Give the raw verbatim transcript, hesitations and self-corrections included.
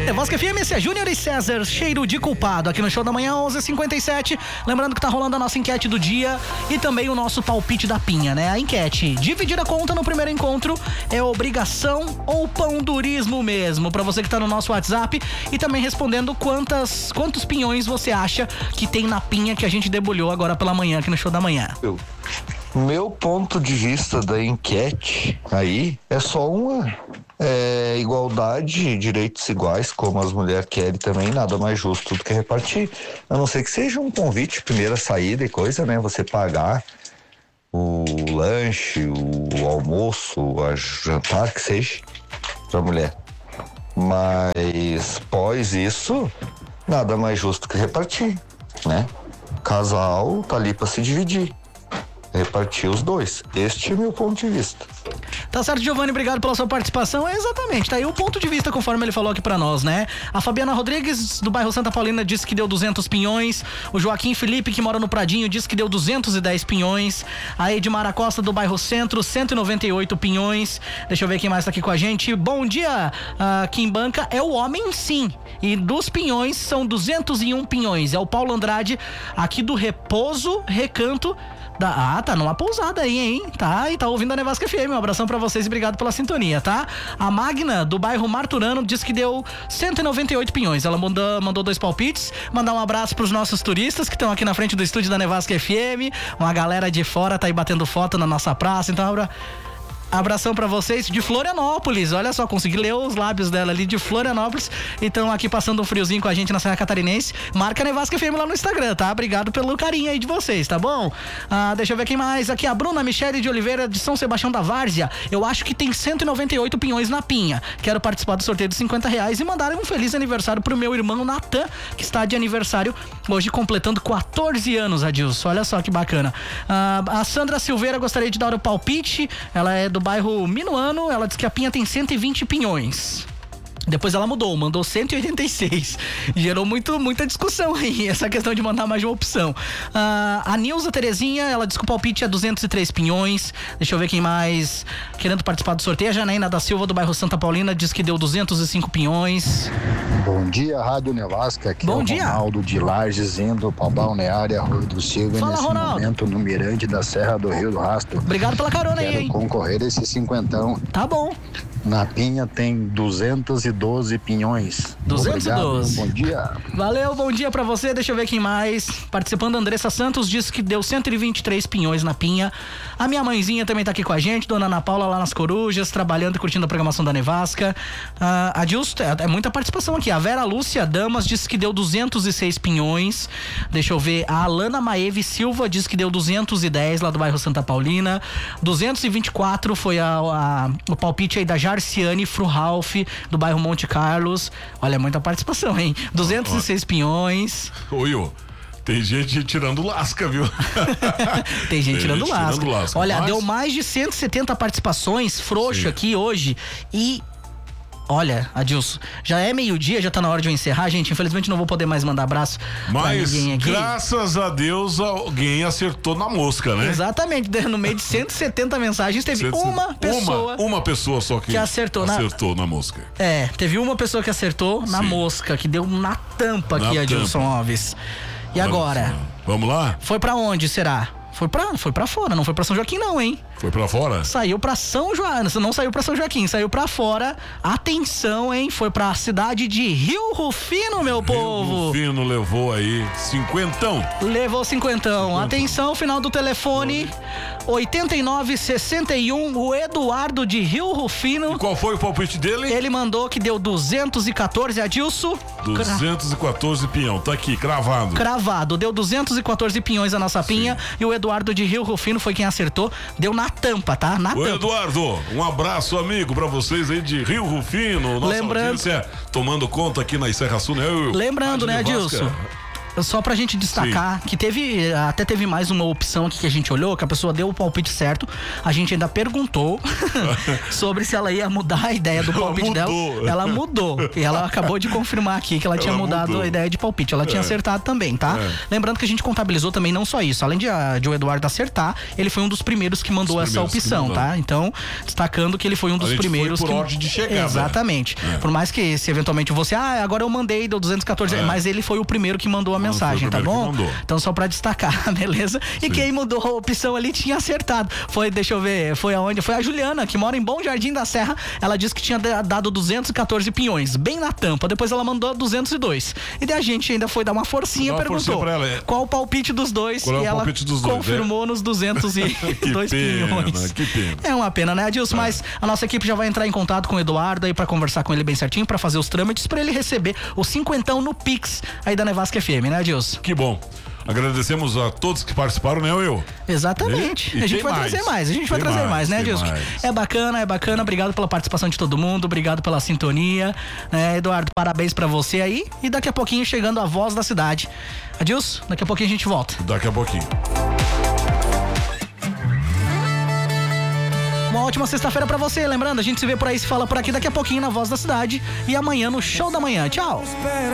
Nevasca F M, esse é Júnior e César, cheiro de culpado, aqui no Show da Manhã, onze e cinquenta e sete. Lembrando que tá rolando a nossa enquete do dia e também o nosso palpite da pinha, né? A enquete, dividir a conta no primeiro encontro é obrigação ou pandurismo mesmo? Pra você que tá no nosso WhatsApp e também respondendo quantas, quantos pinhões você acha que tem na pinha que a gente debulhou agora pela manhã aqui no Show da Manhã. Eu. Meu ponto de vista da enquete aí é só uma é, igualdade, direitos iguais, como as mulheres querem também, nada mais justo do que repartir. A não ser que seja um convite, primeira saída e coisa, né? Você pagar o lanche, o almoço, o jantar, que seja, pra mulher. Mas, pós isso, nada mais justo que repartir, né? Casal tá ali pra se dividir. Repartir os dois. Este é o meu ponto de vista. Tá certo, Giovanni, obrigado pela sua participação. É exatamente, tá aí o ponto de vista conforme ele falou aqui pra nós, né? A Fabiana Rodrigues, do bairro Santa Paulina, disse que deu duzentos pinhões. O Joaquim Felipe, que mora no Pradinho, disse que deu duzentos e dez pinhões. A Edmara Costa, do bairro Centro, cento e noventa e oito pinhões. Deixa eu ver quem mais tá aqui com a gente. Bom dia, uh, Kim Banca. É o homem, sim. E dos pinhões, são duzentos e um pinhões. É o Paulo Andrade, aqui do Repouso, Recanto. Da, ah, tá numa pousada aí, hein? Tá, e tá ouvindo a Nevasca F M. Um abração pra vocês e obrigado pela sintonia, tá? A Magna, do bairro Marturano, diz que deu cento e noventa e oito pinhões. Ela mandou, mandou dois palpites. Mandar um abraço pros nossos turistas que estão aqui na frente do estúdio da Nevasca F M. Uma galera de fora tá aí batendo foto na nossa praça. Então, abra... abração pra vocês de Florianópolis. Olha só, consegui ler os lábios dela ali de Florianópolis. Então aqui passando um friozinho com a gente na Serra Catarinense. Marca Nevasca F M lá no Instagram, tá? Obrigado pelo carinho aí de vocês, tá bom? Ah, deixa eu ver quem mais. Aqui a Bruna Michele de Oliveira, de São Sebastião da Várzea. Eu acho que tem cento e noventa e oito pinhões na pinha. Quero participar do sorteio de cinquenta reais e mandar um feliz aniversário pro meu irmão Natan, que está de aniversário hoje, completando quatorze anos, Adilson. Olha só que bacana. Ah, a Sandra Silveira gostaria de dar o palpite. Ela é do bairro Minuano, ela diz que a pinha tem cento e vinte pinhões. Depois ela mudou, mandou cento e oitenta e seis. Gerou muito, muita discussão aí, essa questão de mandar mais de uma opção. Uh, a Nilza Terezinha, ela diz que o palpite é duzentos e três pinhões. Deixa eu ver quem mais querendo participar do sorteio. A Janaína da Silva, do bairro Santa Paulina, diz que deu duzentos e cinco pinhões. Bom dia, Rádio Nevasca. Aqui Bom é o dia. Ronaldo de Lages, indo para Balneário Arroio do Silva. Fala, nesse Ronaldo. momento no Mirante da Serra do Rio do Rastro. Obrigado pela carona Quero aí, hein? concorrer a esse cinquentão. Tá bom. Na pinha tem duzentos e doze pinhões. duzentos e doze. Obrigado, bom dia. Valeu, bom dia pra você. Deixa eu ver quem mais. Participando, Andressa Santos diz que deu cento e vinte e três pinhões na pinha. A minha mãezinha também tá aqui com a gente, dona Ana Paula, lá nas Corujas, trabalhando e curtindo a programação da Nevasca. Uh, a Dilson, é, é muita participação aqui. A Vera Lúcia Damas disse que deu duzentos e seis pinhões. Deixa eu ver. A Alana Maeve Silva diz que deu duzentos e dez lá do bairro Santa Paulina. duzentos e vinte e quatro foi a, a, o palpite aí da Jarciane Fruhalf, do bairro Monte Carlos. Olha, muita participação, hein? duzentos e seis pinhões. Oi, ô. Tem gente tirando lasca, viu? Tem gente Tem tirando, gente lasca. tirando lasca. Olha, Mas... deu mais de cento e setenta participações, frouxo Sim. aqui hoje. E... olha, Adilson, já é meio-dia, já tá na hora de eu encerrar, gente. Infelizmente não vou poder mais mandar abraço Mas, pra ninguém aqui. graças a Deus, alguém acertou na mosca, né? Exatamente, no meio de cento e setenta mensagens, teve cento... uma pessoa... Uma, uma pessoa só que, que acertou, acertou na... na mosca. É, teve uma pessoa que acertou na Sim. mosca, que deu na tampa Na aqui, tampa. Adilson Alves. E agora? Vamos lá? Foi pra onde, será? Foi pra, foi pra fora, não foi pra São Joaquim não, hein? Foi pra fora? Saiu pra São João, não saiu pra São Joaquim, saiu pra fora. Atenção, hein? Foi pra cidade de Rio Rufino, meu povo. Rio Rufino levou aí cinquentão. Levou cinquentão. Atenção, final do telefone oitenta e nove sessenta e um, o Eduardo de Rio Rufino. E qual foi o palpite dele? Ele mandou que deu duzentos e quatorze, Adilson. duzentos e quatorze pinhão, tá aqui, cravado. Cravado, deu duzentos e quatorze pinhões a nossa pinha. Sim. E o Eduardo de Rio Rufino foi quem acertou. Deu na tampa, tá? Na Ô tampa. Eduardo, um abraço amigo pra vocês aí de Rio Rufino. Nossa Lembrando- audiência tomando conta aqui na Serra Sul, né? Eu- Lembrando, Rádio né, Nevasca. Adilson? só pra gente destacar Sim. que teve, até teve mais uma opção aqui que a gente olhou, que a pessoa deu o palpite certo, a gente ainda perguntou sobre se ela ia mudar a ideia do palpite ela dela. Ela mudou. E ela acabou de confirmar aqui que ela, ela tinha mudado mudou. a ideia de palpite. Ela é. tinha acertado também, tá? É. Lembrando que a gente contabilizou também não só isso. Além de, a, de o Eduardo acertar, ele foi um dos primeiros que mandou essa opção, tá? Então, destacando que ele foi um dos a gente primeiros foi por que... ordem de chegada. Exatamente. É. Por mais que se eventualmente você, ah, agora eu mandei, deu duzentos e catorze, é. mas ele foi o primeiro que mandou a não, mensagem, tá bom? Então, só pra destacar, beleza? E Sim. quem mudou a opção ali tinha acertado. Foi, deixa eu ver, foi aonde? Foi a Juliana, que mora em Bom Jardim da Serra. Ela disse que tinha dado duzentos e catorze pinhões, bem na tampa. Depois ela mandou duzentos e dois. E daí a gente ainda foi dar uma forcinha e perguntou forcinha ela, é... qual o palpite dos dois. Qual é e ela dos confirmou dois, é? nos duzentos e dois pena, pinhões. Que pena. É uma pena, né, Adilson? É. Mas a nossa equipe já vai entrar em contato com o Eduardo aí pra conversar com ele bem certinho, pra fazer os trâmites, pra ele receber o cinquentão no Pix aí da Nevasca F M, né, Adilson? Que bom. Agradecemos a todos que participaram, né, Will? Exatamente. E, e a gente vai mais. trazer mais, a gente tem vai trazer mais, mais né, Adilson? Mais. É bacana, é bacana. Obrigado pela participação de todo mundo, obrigado pela sintonia. Né, Eduardo, parabéns pra você aí. E daqui a pouquinho chegando a voz da cidade. Adilson, daqui a pouquinho a gente volta. Daqui a pouquinho. Uma ótima sexta-feira pra você. Lembrando, a gente se vê por aí, se fala por aqui daqui a pouquinho na Voz da Cidade. E amanhã no Show da Manhã. Tchau.